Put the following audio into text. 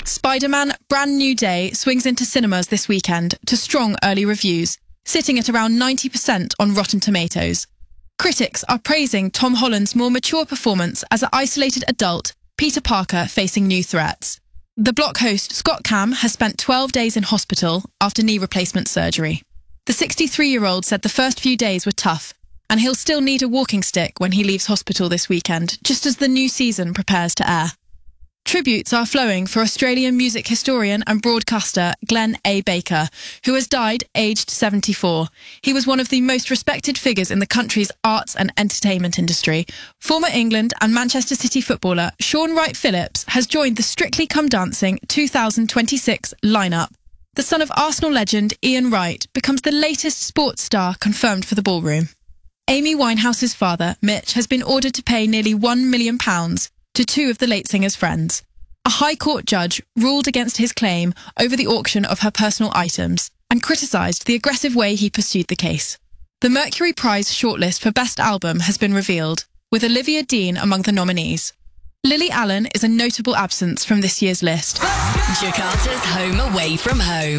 Spider-Man Brand New Day swings into cinemas this weekend to strong early reviews, sitting at around 90% on Rotten Tomatoes. Critics are praising Tom Holland's more mature performance as an isolated adult, Peter Parker facing new threats. The Block host Scott Cam has spent 12 days in hospital after knee replacement surgery. The 63-year-old said the first few days were tough, and he'll still need a walking stick when he leaves hospital this weekend, just as the new season prepares to air. Tributes are flowing for Australian music historian and broadcaster Glenn A. Baker, who has died aged 74. He was one of the most respected figures in the country's arts and entertainment industry. Former England and Manchester City footballer Shaun Wright-Phillips has joined the Strictly Come Dancing 2026 lineup. The son of Arsenal legend Ian Wright becomes the latest sports star confirmed for the ballroom. Amy Winehouse's father, Mitch, has been ordered to pay nearly £1 million to two of the late singer's friends. A High Court judge ruled against his claim over the auction of her personal items and criticised the aggressive way he pursued the case. The Mercury Prize shortlist for Best Album has been revealed, with Olivia Dean among the nominees. Lily Allen is a notable absence from this year's list. Jakarta's home away from home.